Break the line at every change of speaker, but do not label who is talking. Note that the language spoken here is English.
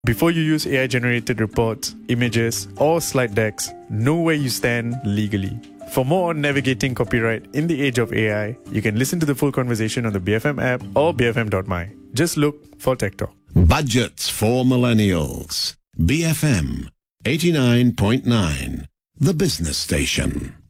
Before you use AI-generated reports, images, or slide decks, know where you stand legally. For more on navigating copyright in the age of AI, you can listen to the full conversation on the BFM app or bfm.my. Just look for Tech Talk.
Budgets for Millennials. BFM 89.9, the business station.